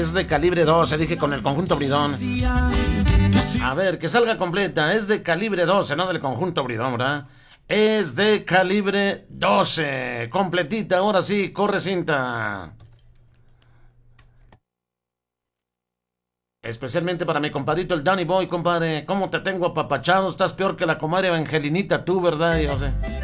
Es de calibre 12, dije con el conjunto Bridón. A ver, que salga completa. Es de calibre 12, no del conjunto Bridón, ¿verdad? Es de calibre 12. Completita, ahora sí, corre cinta. Especialmente para mi compadrito el Danny Boy, compadre. ¿Cómo te tengo apapachado? Estás peor que la comadre Evangelinita tú, ¿verdad? Yo sé.